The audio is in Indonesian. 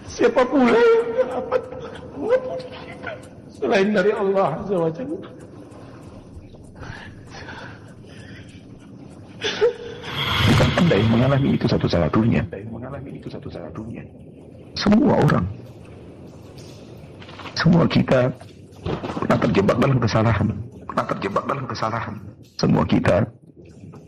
Siapa pula yang dapat mengampuni kita selain dari Allah Azza wa Jalla? Bukan Anda yang mengalami itu satu-satunya. Semua orang, semua kita pernah terjebak dalam kesalahan. Semua kita